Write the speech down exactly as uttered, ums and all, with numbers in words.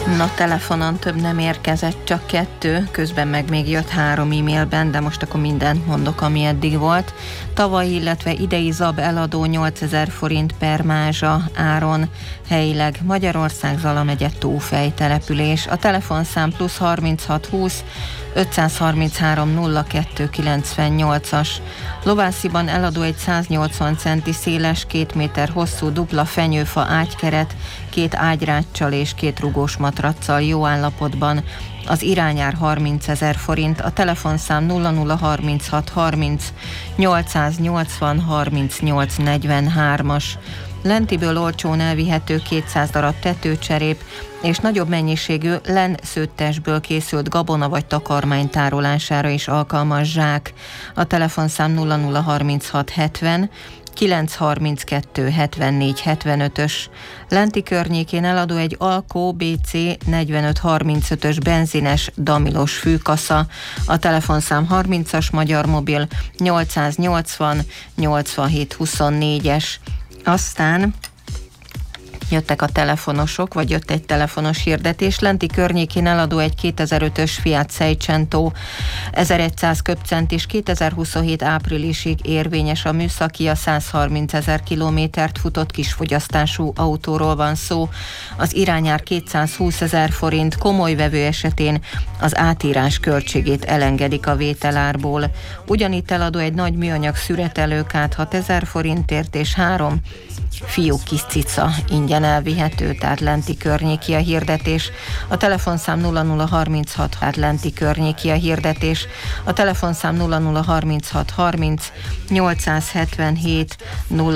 Na, telefonon több nem érkezett, csak kettő, közben meg még jött három e-mailben, de most akkor mindent mondok, ami eddig volt. Tavaly, illetve idei zab eladó nyolcezer forint per mázsa áron, helyileg Magyarország, Zala megye, Tófej település. A telefonszám plusz harminchat húsz ötszázharminchárom nulla kettő kilencvennyolcas. Lovásziban eladó egy száznyolcvan centi széles, két méter hosszú dupla fenyőfa ágykeret, két ágyráccsal és két rugós matraccal jó állapotban. Az irányár harmincezer forint, a telefonszám nulla nulla harminchat harminc nyolcszáznyolcvan harmincnyolc negyvenhármas. Lentiből olcsón elvihető kétszáz darab tetőcserép és nagyobb mennyiségű len szőttesből készült gabona vagy takarmány tárolására is alkalmas zsák. A telefonszám nulla nulla harminchat hetven kilencszázharminckettő hetvennégy hetvenötös. Lenti környékén eladó egy Alco bé cé negyvenöt harmincötös benzines damilos fűkasza. A telefonszám harmincas magyar mobil nyolcszáznyolcvan nyolcvanhét huszonnégyes. Aztán jöttek a telefonosok, vagy jött egy telefonos hirdetés. Lenti környékén eladó egy kétezer-ötös Fiat Seicento ezerszáz köbcentis, kétezer-huszonhét áprilisig érvényes a műszaki, a százharmincezer kilométert futott kisfogyasztású autóról van szó. Az irányár kétszázhúszezer forint, komoly vevő esetén az átírás költségét elengedik a vételárból. Ugyanitt eladó egy nagy műanyag szüretelőkát hatezer forintért, és három fiú kis cica ingyen elvihető, tehát Lenti környéki a hirdetés. A telefonszám nulla nulla harminchat, tehát Lenti környéki a hirdetés. A telefonszám nulla nulla harminchat harminc nyolcszázhetvenhét nulla